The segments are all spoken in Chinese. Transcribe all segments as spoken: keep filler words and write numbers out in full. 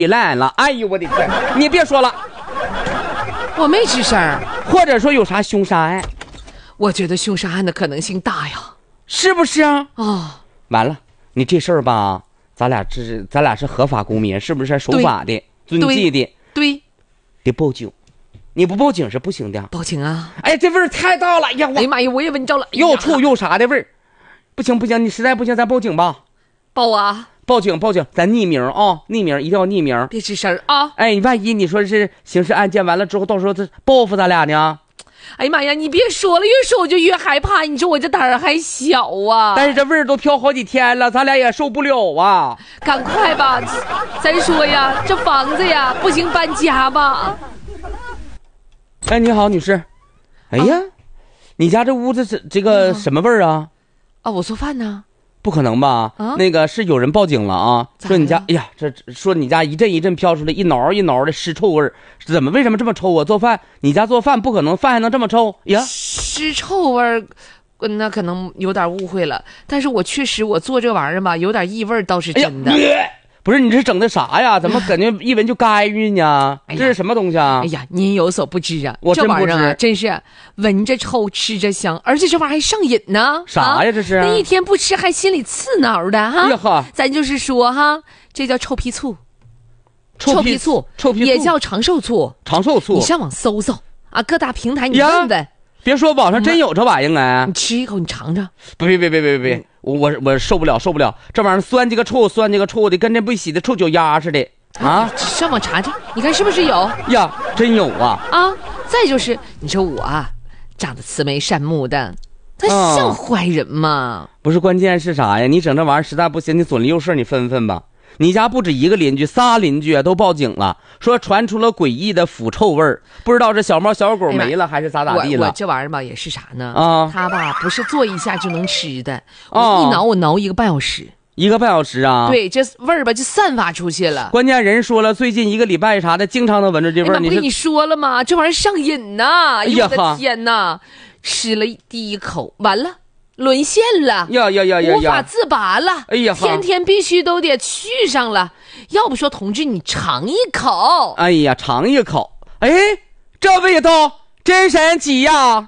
烂了。哎呦我的天，你别说了， 我没吱声。 或者说有啥凶杀案？ 我觉得凶杀案的可能性大呀， 是不是啊？ 哦， 完了，你这事儿吧，咱俩这是咱俩是合法公民，是不是守法的、遵纪的？ 对， 得报警。你不报警是不行的。 报警啊！ 哎，这味儿太大了呀！ 哎呀妈呀，我也闻着了， 又臭又啥的味儿，不行不行，你实在不行咱报警吧。 报啊！ 报警报警，咱匿名啊、哦，匿名一定要匿名， 别吱声啊！ 哎，万一你说是刑事案件完了之后，到时候他报复咱俩呢？ 哎呀妈呀，你别说了，越说我就越害怕。你说我这胆儿还小啊！ 但是这味儿都飘好几天了，咱俩也受不了啊！ 赶快吧，咱说呀，这房子呀，不行搬家吧。 哎，你好，女士。哎呀，啊、你家这屋子这这个什么味儿啊？ 啊，我做饭呢。 不可能吧？啊，那个是有人报警了啊，说你家，哎呀，这说你家一阵一阵飘出来一挠一挠的尸臭味儿，怎么为什么这么臭啊？做饭，你家做饭不可能，饭还能这么臭呀？ 尸臭味儿，那可能有点误会了。但是我确实我做这玩意儿吧，有点异味倒是真的。 哎不是你这整的啥呀？怎么感觉一闻就干预呢？哎、这是什么东西啊？ 哎呀，您有所不知啊， 我真不知， 这玩意儿啊，真是闻着臭，吃着香，而且这玩意儿还上瘾呢。 啥呀？这是、 啊、那一天不吃还心里刺挠的哈。 哎呀呵， 咱就是说哈，这叫臭皮醋， 臭皮醋， 臭皮醋也叫长寿醋， 长寿醋。 你上网搜搜啊，各大平台你问问。 别说网上真有这玩意儿哎！ 你吃一口，你尝尝。 不别别别别别！我我我受不了受不了！这玩意儿酸这个臭酸这个臭的，跟这不洗的臭脚丫似的啊！ 上网查查，你看是不是有呀？真有啊！ 啊！再就是你说我啊，长得慈眉善目的，他像坏人吗？ 嗯、不是，关键是啥呀？你整这玩意儿实在不行，你左邻右舍你分分吧。你家不止一个邻居，仨邻居都报警了，说传出了诡异的腐臭味儿，不知道是小猫小狗没了、哎、还是咋咋地了。 我我这玩意儿吧也是啥呢？ 啊， 它吧不是做一下就能吃的，我一挠我挠一个半小时， 一个半小时啊。 对，这味儿吧就散发出去了。 关键人说了，最近一个礼拜啥的，经常能闻着这味儿。 哎、不跟你说了吗？这玩意儿上瘾呐！哎呀， 我的天哪！吃了第一口，完了。沦陷了呀呀呀呀！ 无法自拔了！ 哎呀， 天天必须都得去上了。要不说，同志，你尝一口。 哎呀，尝一口，哎，这味道真神奇呀！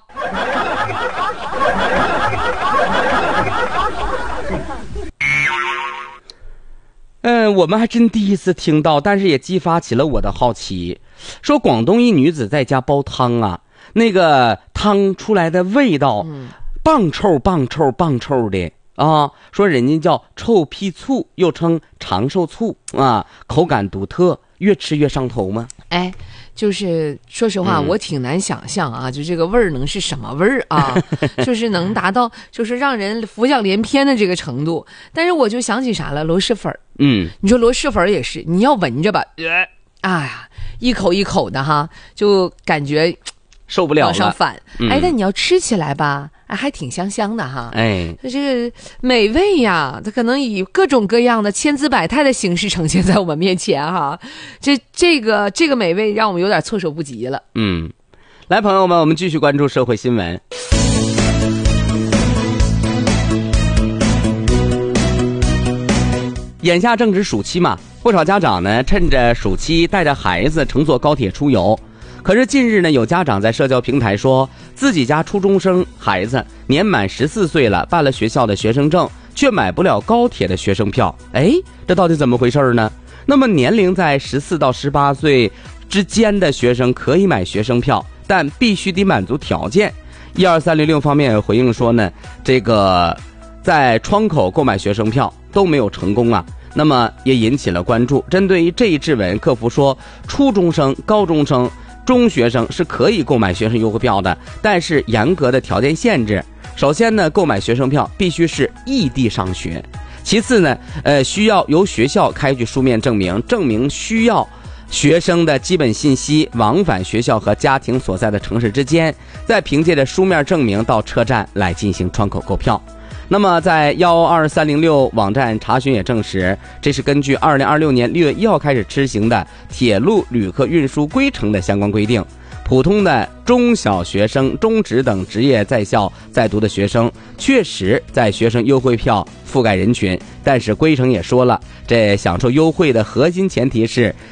嗯，我们还真第一次听到，但是也激发起了我的好奇。说广东一女子在家煲汤啊，那个汤出来的味道。嗯棒臭棒臭棒臭的啊！说人家叫臭屁醋，又称长寿醋啊，口感独特，越吃越上头吗？ 哎，就是说实话、嗯、我挺难想象啊，就这个味儿能是什么味儿啊？就是能达到就是让人浮想联翩的这个程度。但是我就想起啥了，螺蛳粉。 嗯， 你说螺蛳粉也是，你要闻着吧，哎呀，一口一口的哈，就感觉受不了了， 往上反。 嗯、 哎，但你要吃起来吧。还挺香香的哈， 哎， 这个美味呀，它可能以各种各样的千姿百态的形式呈现在我们面前哈，这这个这个美味让我们有点措手不及了。 嗯，来，朋友们，我们继续关注社会新闻。眼下正值暑期嘛，不少家长呢趁着暑期带着孩子乘坐高铁出游。可是近日呢，有家长在社交平台说，自己家初中生孩子年满十四岁了，办了学校的学生证，却买不了高铁的学生票。哎，这到底怎么回事呢？那么年龄在十四到十八岁之间的学生可以买学生票，但必须得满足条件。一二三零六方面回应说呢，这个在窗口购买学生票都没有成功啊。那么也引起了关注。针对于这一质问，客服说，初中生、高中生、中学生是可以购买学生优惠票的，但是严格的条件限制。首先呢，购买学生票必须是异地上学。其次呢，呃，需要由学校开具书面证明，证明需要学生的基本信息，往返学校和家庭所在的城市之间，再凭借着书面证明到车站来进行窗口购票。那么在一二三零六网站查询也证实，这是根据二零二六年六月一号开始施行的铁路旅客运输规程的相关规定。 普通的中小学生、中职等职业在校在读的学生，确实在学生优惠票覆盖人群，但是规程也说了，这享受优惠的核心前提是